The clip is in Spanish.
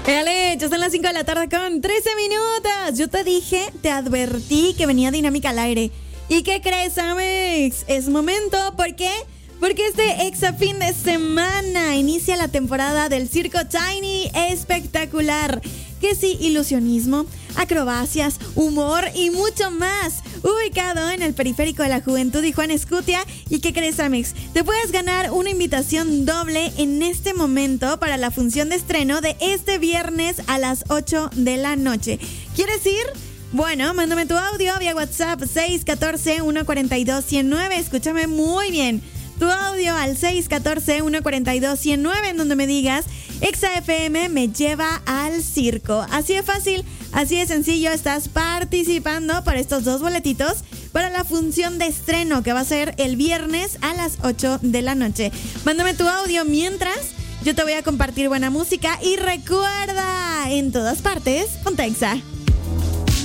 Dale, ya son las 5 de la tarde con 13 minutos. Yo te dije, te advertí que venía Dinámica al aire. ¿Y qué crees, Amex? Es momento, ¿por qué? Porque este exa fin de semana inicia la temporada del Circo Tiny espectacular. Que sí, ilusionismo, acrobacias, humor y mucho más. Ubicado en el Periférico de la Juventud y Juan Escutia. ¿Y qué crees, Amex? Te puedes ganar una invitación doble en este momento para la función de estreno de este viernes a las 8 de la noche. ¿Quieres ir? Bueno, mándame tu audio vía WhatsApp 614-142-109. Escúchame muy bien. Tu audio al 614-142-109 en donde me digas Exa FM me lleva al circo. Así de fácil, así de sencillo, estás participando para estos dos boletitos para la función de estreno que va a ser el viernes a las 8 de la noche. Mándame tu audio mientras yo te voy a compartir buena música y recuerda, en todas partes, ponte Exa.